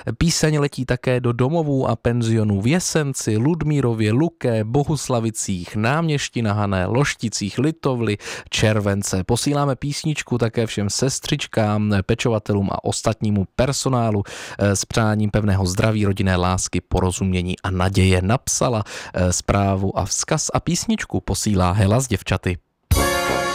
Píseň letí také do domovů a penzionů v Jesenci, Ludmírově, Luké, Bohuslavicích, Náměšti na Hané, Lošticích, Litovli, Července. Posíláme písničku také všem sestřičkám, pečovatelům a ostatnímu personálu s přáním pevného zdraví, rodinné lásky, porozumění a naděje. Napsala zprávu a vzkaz a písničku posílá Hela z Děvčaty.